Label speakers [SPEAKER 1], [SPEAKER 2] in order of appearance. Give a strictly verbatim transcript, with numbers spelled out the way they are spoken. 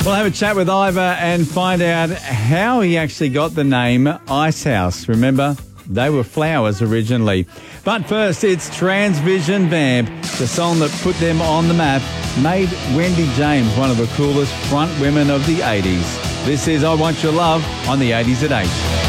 [SPEAKER 1] We'll have a chat with Ivor and find out how he actually got the name Icehouse. Remember, they were flowers originally. But first, it's Transvision Vamp, the song that put them on the map, made Wendy James one of the coolest front women of the eighties. This is I Want Your Love on the eighties at eight.